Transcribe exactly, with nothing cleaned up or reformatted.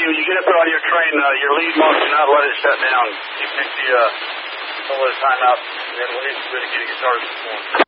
when you get up there on your train, uh, your lead mark, do not let it shut down. You pick the, uh, don't let it time out, and then we'll hit you with it, get it started.